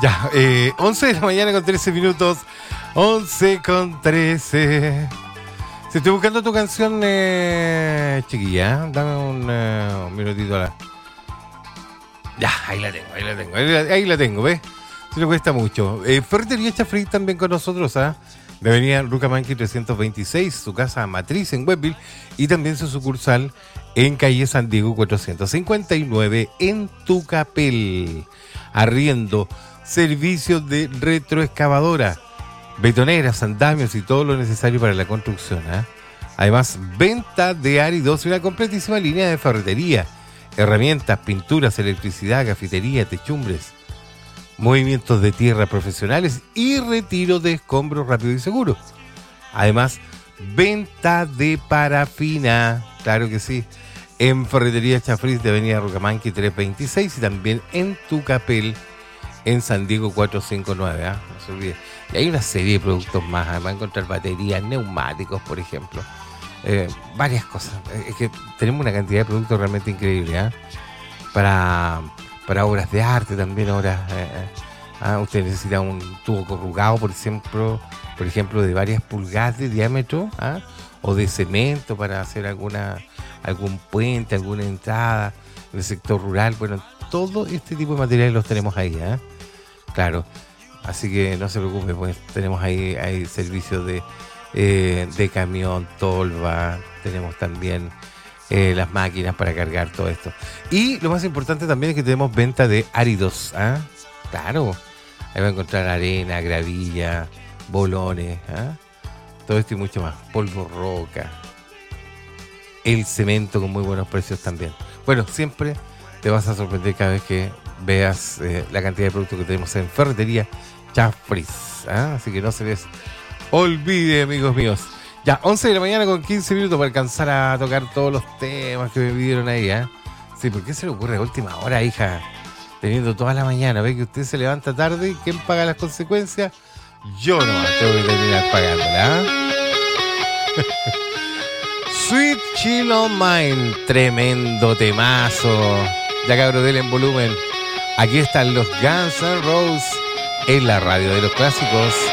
Ya, 11 de la mañana con 13 minutos. 11 con 13. Si estoy buscando tu canción, chiquilla, dame un minutito. Ya, ahí la tengo, ¿ves? Si no cuesta mucho. Ferretería Chafriz también con nosotros, ¿ah? De avenida Rucamanqui 326, su casa matriz en Hueville y también su sucursal en calle San Diego 459 en Tucapel. Arriendo, servicios de retroexcavadora, betoneras, andamios y todo lo necesario para la construcción, ¿eh? Además, venta de áridos y una completísima línea de ferretería, herramientas, pinturas, electricidad, cafetería, techumbres, movimientos de tierra profesionales y retiro de escombros rápido y seguro. Además, venta de parafina, claro que sí, en Ferretería Chafriz de avenida Rucamanqui 326 y también en Tucapel, en San Diego 459, ¿eh? No se olvide. Y hay una serie de productos más, va a encontrar baterías, neumáticos, por ejemplo, varias cosas. Es que tenemos una cantidad de productos realmente increíble, ¿eh? Para obras de arte también, usted necesita un tubo corrugado, por ejemplo, de varias pulgadas de diámetro, ¿ah? O de cemento para hacer algún puente, alguna entrada en el sector rural. Bueno, todo este tipo de materiales los tenemos ahí, ¿eh? Claro, así que no se preocupe, pues tenemos ahí servicios de camión, tolva, tenemos también las máquinas para cargar todo esto. Y lo más importante también es que tenemos venta de áridos, ¿ah? Claro, ahí va a encontrar arena, gravilla, bolones, ¿ah? Todo esto y mucho más, polvo roca, el cemento con muy buenos precios también. Bueno, siempre te vas a sorprender cada vez que veas la cantidad de productos que tenemos en Ferretería Chafriz, ¿ah? Así que no se les olvide, amigos míos. Ya, 11 de la mañana con 15 minutos para alcanzar a tocar todos los temas que me pidieron ahí, ¿eh? Sí, ¿por qué se le ocurre a última hora, hija? Teniendo toda la mañana, ve que usted se levanta tarde y ¿quién paga las consecuencias? Yo no tengo que terminar pagándola, ¿eh? Sweet Chill O' Mine, tremendo temazo. Ya cabro, dele en volumen. Aquí están los Guns N' Roses en la radio de los clásicos.